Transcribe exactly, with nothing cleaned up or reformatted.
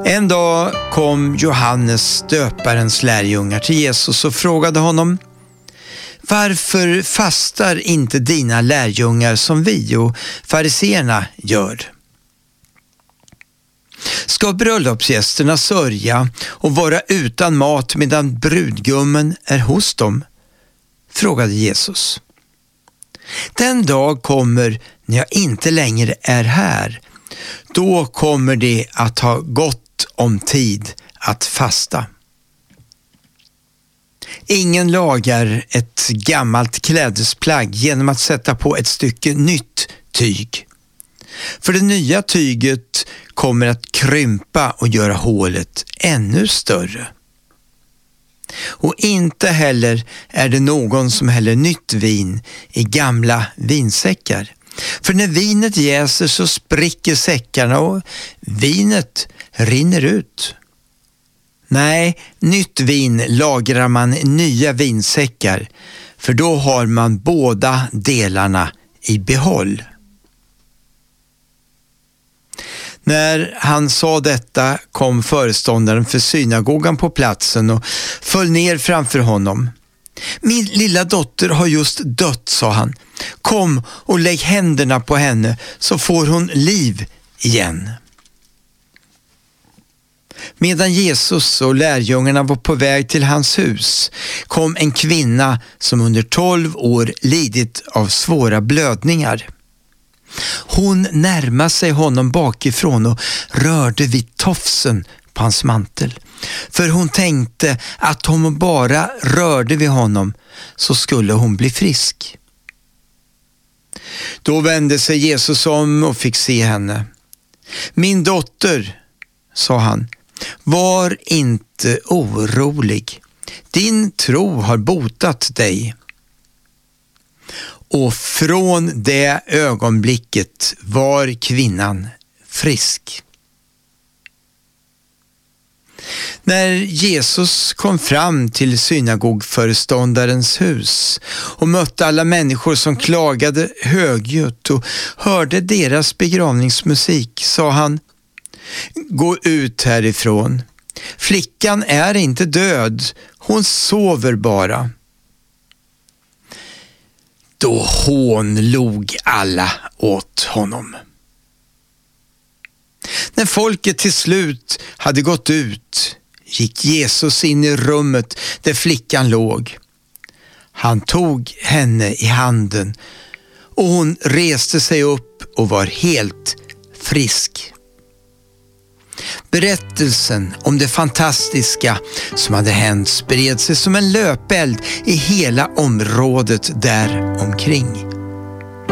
En dag kom Johannes döparens lärjungar till Jesus och frågade honom: varför fastar inte dina lärjungar som vi och fariseerna gör? Ska bröllopsgästerna sörja och vara utan mat medan brudgummen är hos dem? Frågade Jesus. Den dag kommer när jag inte längre är här. Då kommer det att ha gått om tid att fasta. Ingen lagar ett gammalt klädesplagg genom att sätta på ett stycke nytt tyg. För det nya tyget kommer att krympa och göra hålet ännu större. Och inte heller är det någon som häller nytt vin i gamla vinsäckar. För när vinet jäser så spricker säckarna och vinet rinner ut. Nej, nytt vin lagrar man i nya vinsäckar, för då har man båda delarna i behåll. När han sa detta kom föreståndaren för synagogan på platsen och föll ner framför honom. Min lilla dotter har just dött, sa han. Kom och lägg händerna på henne så får hon liv igen. Medan Jesus och lärjungarna var på väg till hans hus kom en kvinna som under tolv år lidit av svåra blödningar. Hon närmade sig honom bakifrån och rörde vid tofsen på hans mantel. För hon tänkte att om hon bara rörde vid honom så skulle hon bli frisk. Då vände sig Jesus om och fick se henne. Min dotter, sa han, var inte orolig. Din tro har botat dig. Och från det ögonblicket var kvinnan frisk. När Jesus kom fram till synagogföreståndarens hus och mötte alla människor som klagade högljutt och hörde deras begravningsmusik, sa han: gå ut härifrån. Flickan är inte död, hon sover bara. Då hånlog alla åt honom. När folket till slut hade gått ut gick Jesus in i rummet där flickan låg. Han tog henne i handen och hon reste sig upp och var helt frisk. Berättelsen om det fantastiska som hade hänt spred sig som en löpeld i hela området där omkring.